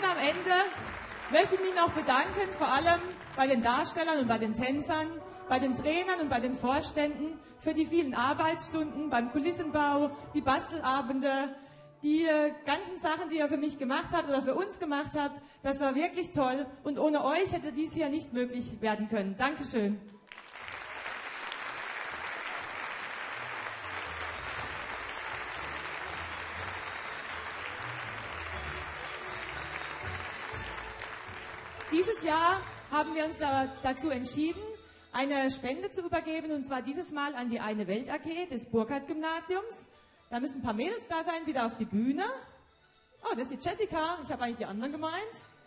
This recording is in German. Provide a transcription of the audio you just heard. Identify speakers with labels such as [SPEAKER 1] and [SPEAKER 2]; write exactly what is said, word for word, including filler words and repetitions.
[SPEAKER 1] am Ende möchte ich mich noch bedanken, vor allem bei den Darstellern und bei den Tänzern, bei den Trainern und bei den Vorständen für die vielen Arbeitsstunden beim Kulissenbau, die Bastelabende, die äh, ganzen Sachen, die ihr für mich gemacht habt oder für uns gemacht habt. Das war wirklich toll und ohne euch hätte dies hier nicht möglich werden können. Dankeschön. Dieses Jahr haben wir uns dazu entschieden, eine Spende zu übergeben, und zwar dieses Mal an die Eine Welt A G des Burkhardt-Gymnasiums. Da müssen ein paar Mädels da sein, wieder auf die Bühne. Oh, das ist die Jessica. Ich habe eigentlich die anderen gemeint.